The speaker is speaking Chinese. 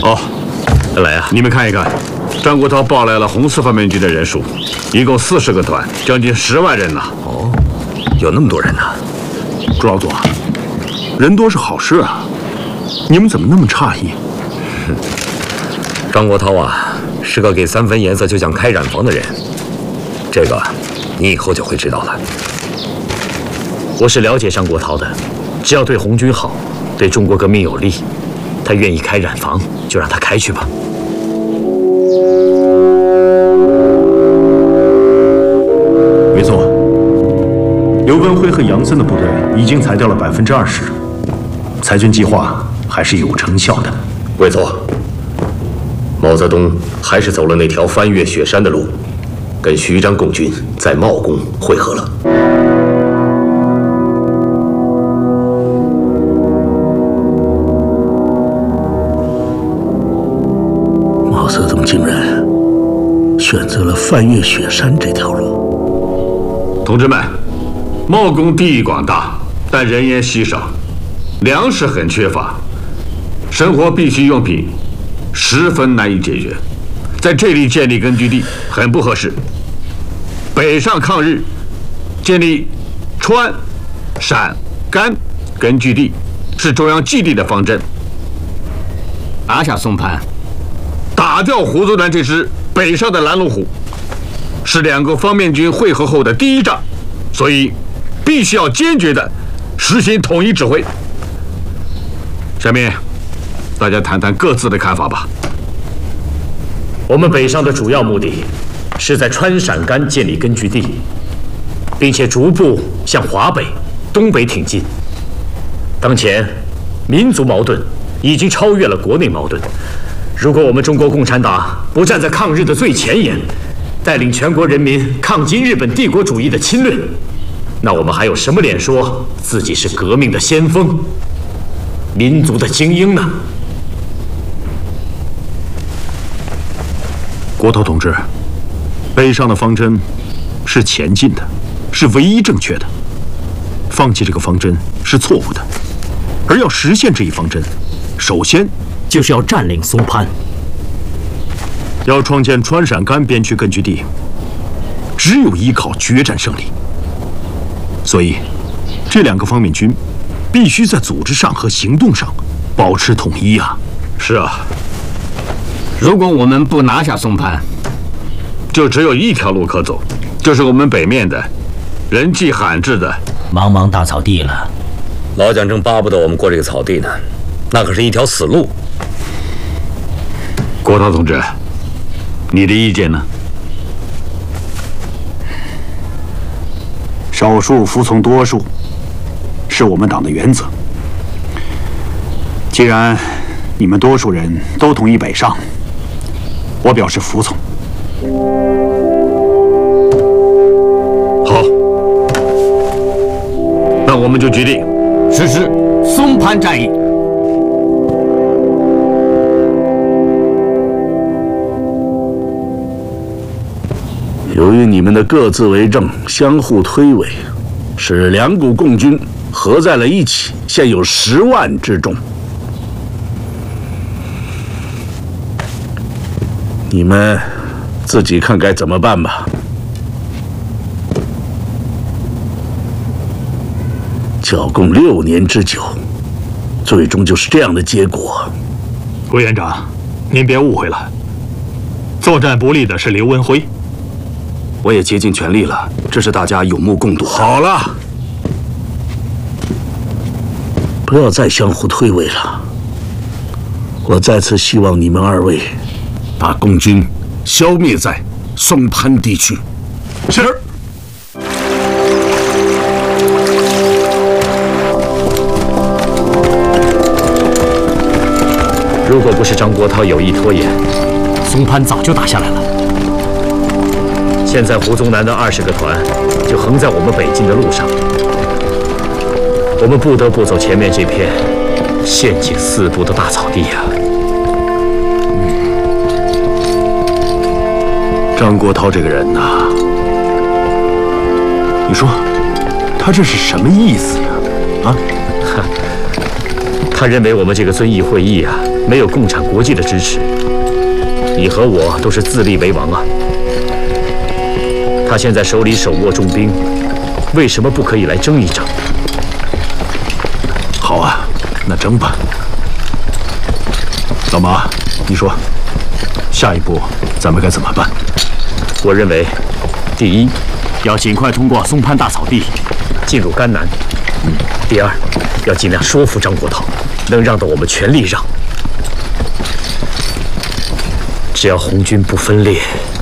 哦， 来啊！ 你们看一看，张国焘报来了红四方面军的人数，一共40个团，将近10万人呢。 哦，有那么多人呢？ 朱老总，人多是好事啊，你们怎么那么诧异？ 张国焘啊，是个给3分颜色就想开染坊的人，这个你以后就会知道了。 我是了解张国焘的，只要对红军好，对中国革命有利，他愿意开染坊就让他开去吧。 没错，刘文辉和杨森的部队已经裁掉了20%，裁军计划还是有成效的。 没错，毛泽东还是走了那条翻越雪山的路，跟徐张共军在茂功会合了。 毛泽东竟然选择了翻越雪山这条路。 同志们，茂功地域广大，但人烟稀少，粮食很缺乏，生活必需用品十分难以解决，在这里建立根据地很不合适。北上抗日，建立川、陕、甘根据地是中央既定的方针。 拿下松潘， 打掉胡宗南这只北上的拦路虎，是2个方面军会合后的第一仗，所以必须要坚决地实行统一指挥。下面大家谈谈各自的看法吧。 我们北上的主要目的是在川陕甘建立根据地，并且逐步向华北、东北挺进。当前，民族矛盾已经超越了国内矛盾。如果我们中国共产党不站在抗日的最前沿，带领全国人民抗击日本帝国主义的侵略，那我们还有什么脸说自己是革命的先锋、民族的精英呢？ 国焘同志，北上的方针是前进的，是唯一正确的。放弃这个方针是错误的，而要实现这一方针，首先就是要占领松潘。 要创建川陕甘边区根据地，只有依靠决战胜利。所以，这2个方面军必须在组织上和行动上保持统一啊！ 是啊， 如果我们不拿下松潘， 就只有一条路可走，就是我们北面的人迹罕至的茫茫大草地了。 老蒋正巴不得我们过这个草地呢，那可是一条死路。 国焘同志，你的意见呢？ 少数服从多数，是我们党的原则。既然你们多数人都同意北上，我表示服从。 好，那我们就决定实施松潘战役。 由于你们的各自为政、相互推诿，使2股共军合在了一起，现有10万之众。你们自己看该怎么办吧。剿共6年之久，最终就是这样的结果。 委员长，您别误会了，作战不利的是刘文辉。我也竭尽全力了，这是大家有目共睹。 好了，不要再相互推诿了。我再次希望你们2位把共军消灭在松潘地区。 是。 如果不是张国焘有意拖延，松潘早就打下来了。现在胡宗南的20个团就横在我们北进的路上，我们不得不走前面这片陷进4步的大草地呀。 张国焘这个人呐，你说他这是什么意思呀？啊？ 他认为我们这个遵义会议啊， 没有共产国际的支持，你和我都是自立为王啊。他现在手里手握重兵，为什么不可以来争一争？ 好啊，那争吧。老马，你说，下一步咱们该怎么办？ 我认为，第一， 要尽快通过松潘大草地， 进入甘南；第二，要尽量说服张国焘，能让的我们全力让。只要红军不分裂，